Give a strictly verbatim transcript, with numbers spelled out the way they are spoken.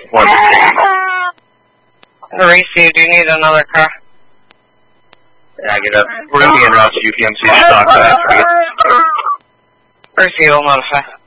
One. Racy, do you need another car? Yeah, get up. We're going to be in route to U P M C stock. Racy, will notify.